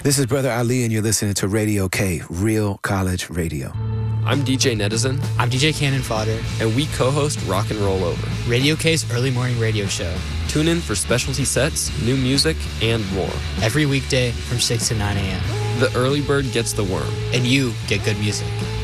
This is Brother Ali, and you're listening to Radio K, Real College Radio. I'm DJ Netizen. I'm DJ Cannon Fodder. And we co-host Rock and Roll Over, Radio K's early morning radio show. Tune in for specialty sets, new music, and more. Every weekday from 6 to 9 a.m. The early bird gets the worm. And you get good music.